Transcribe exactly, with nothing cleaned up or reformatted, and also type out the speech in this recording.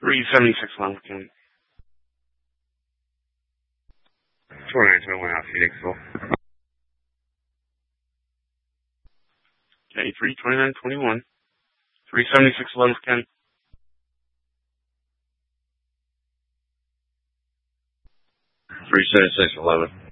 three seventy-six eleven Ken. twenty-nine twenty-one out Phoenixville. Okay, three twenty-nine twenty-one. three seventy-six eleven Ken. three seventy-six eleven.